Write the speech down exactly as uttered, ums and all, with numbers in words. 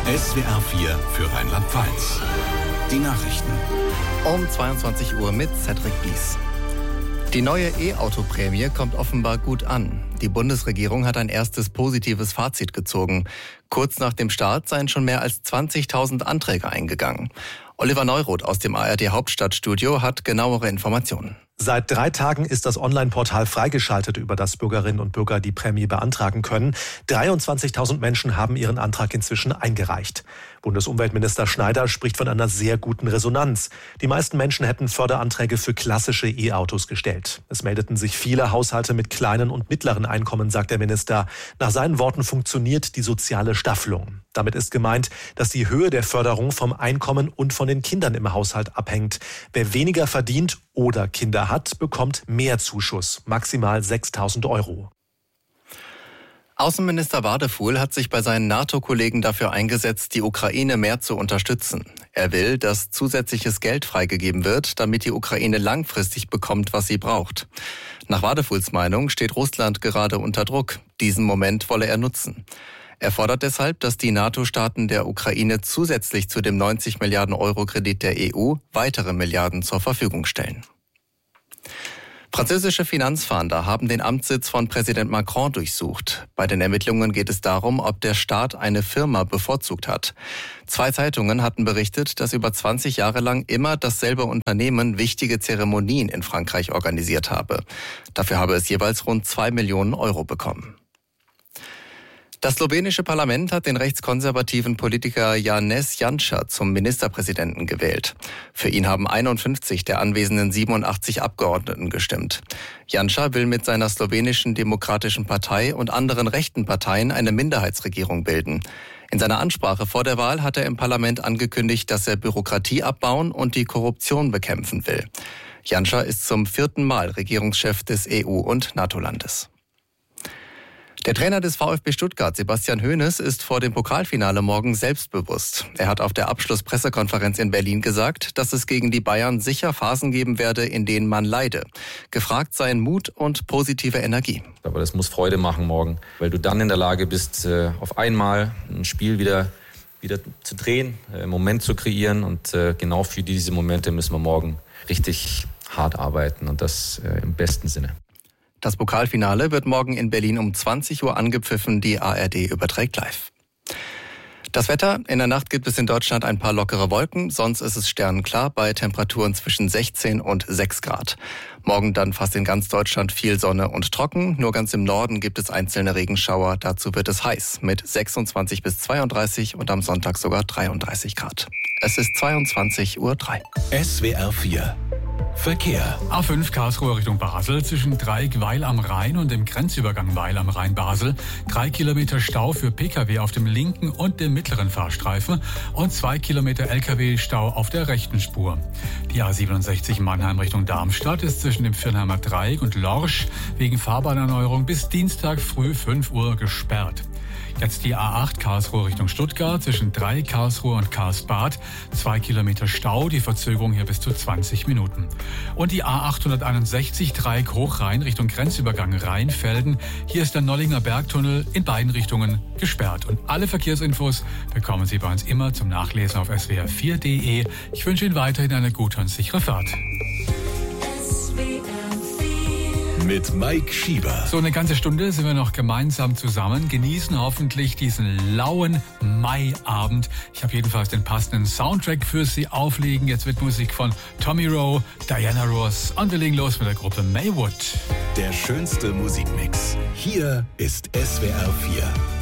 S W R vier für Rheinland-Pfalz. Die Nachrichten. Um zweiundzwanzig Uhr mit Cedric Bies. Die neue E-Auto-Prämie kommt offenbar gut an. Die Bundesregierung hat ein erstes positives Fazit gezogen. Kurz nach dem Start seien schon mehr als zwanzigtausend Anträge eingegangen. Oliver Neuroth aus dem A R D-Hauptstadtstudio hat genauere Informationen. Seit drei Tagen ist das Online-Portal freigeschaltet, über das Bürgerinnen und Bürger die Prämie beantragen können. dreiundzwanzigtausend Menschen haben ihren Antrag inzwischen eingereicht. Bundesumweltminister Schneider spricht von einer sehr guten Resonanz. Die meisten Menschen hätten Förderanträge für klassische E-Autos gestellt. Es meldeten sich viele Haushalte mit kleinen und mittleren Einkommen, sagt der Minister. Nach seinen Worten funktioniert die soziale Staffelung. Damit ist gemeint, dass die Höhe der Förderung vom Einkommen und von den Kindern im Haushalt abhängt. Wer weniger verdient oder Kinder hat, bekommt mehr Zuschuss, maximal sechstausend Euro. Außenminister Wadefuhl hat sich bei seinen NATO-Kollegen dafür eingesetzt, die Ukraine mehr zu unterstützen. Er will, dass zusätzliches Geld freigegeben wird, damit die Ukraine langfristig bekommt, was sie braucht. Nach Wadefuhls Meinung steht Russland gerade unter Druck. Diesen Moment wolle er nutzen. Er fordert deshalb, dass die NATO-Staaten der Ukraine zusätzlich zu dem neunzig Milliarden Euro Kredit der E U weitere Milliarden zur Verfügung stellen. Französische Finanzfahnder haben den Amtssitz von Präsident Macron durchsucht. Bei den Ermittlungen geht es darum, ob der Staat eine Firma bevorzugt hat. Zwei Zeitungen hatten berichtet, dass über zwanzig Jahre lang immer dasselbe Unternehmen wichtige Zeremonien in Frankreich organisiert habe. Dafür habe es jeweils rund zwei Millionen Euro bekommen. Das slowenische Parlament hat den rechtskonservativen Politiker Janez Janša zum Ministerpräsidenten gewählt. Für ihn haben einundfünfzig der anwesenden siebenundachtzig Abgeordneten gestimmt. Janša will mit seiner slowenischen Demokratischen Partei und anderen rechten Parteien eine Minderheitsregierung bilden. In seiner Ansprache vor der Wahl hat er im Parlament angekündigt, dass er Bürokratie abbauen und die Korruption bekämpfen will. Janša ist zum vierten Mal Regierungschef des E U- und NATO-Landes. Der Trainer des VfB Stuttgart, Sebastian Hoeneß, ist vor dem Pokalfinale morgen selbstbewusst. Er hat auf der Abschlusspressekonferenz in Berlin gesagt, dass es gegen die Bayern sicher Phasen geben werde, in denen man leide. Gefragt seien Mut und positive Energie. Aber das muss Freude machen morgen, weil du dann in der Lage bist, auf einmal ein Spiel wieder, wieder zu drehen, einen Moment zu kreieren. Und genau für diese Momente müssen wir morgen richtig hart arbeiten und das im besten Sinne. Das Pokalfinale wird morgen in Berlin um zwanzig Uhr angepfiffen. Die A R D überträgt live. Das Wetter: In der Nacht gibt es in Deutschland ein paar lockere Wolken. Sonst ist es sternenklar bei Temperaturen zwischen sechzehn und sechs Grad. Morgen dann fast in ganz Deutschland viel Sonne und trocken. Nur ganz im Norden gibt es einzelne Regenschauer. Dazu wird es heiß mit sechsundzwanzig bis zweiunddreißig und am Sonntag sogar dreiunddreißig Grad. Es ist zweiundzwanzig Uhr drei. S W R vier Verkehr. A fünf Karlsruhe Richtung Basel zwischen Dreieck Weil am Rhein und dem Grenzübergang Weil am Rhein Basel. Drei Kilometer Stau für Pkw auf dem linken und dem mittleren Fahrstreifen und zwei Kilometer L K W-Stau auf der rechten Spur. Die A siebenundsechzig Mannheim Richtung Darmstadt ist zwischen dem Viernheimer Dreieck und Lorsch wegen Fahrbahnerneuerung bis Dienstag früh fünf Uhr gesperrt. Jetzt die A acht Karlsruhe Richtung Stuttgart zwischen Dreieck Karlsruhe und Karlsbad. Zwei Kilometer Stau, die Verzögerung hier bis zu zwanzig Minuten. Und die A achthunderteinundsechzig Dreieck Hochrhein Richtung Grenzübergang Rheinfelden. Hier ist der Nollinger Bergtunnel in beiden Richtungen gesperrt. Und alle Verkehrsinfos bekommen Sie bei uns immer zum Nachlesen auf S W R vier punkt de. Ich wünsche Ihnen weiterhin eine gute und sichere Fahrt. Mit Mike Schieber. So eine ganze Stunde sind wir noch gemeinsam zusammen, genießen hoffentlich diesen lauen Maiabend. Ich habe jedenfalls den passenden Soundtrack für Sie auflegen. Jetzt wird Musik von Tommy Rowe, Diana Ross und wir legen los mit der Gruppe Maywood. Der schönste Musikmix. Hier ist S W R vier.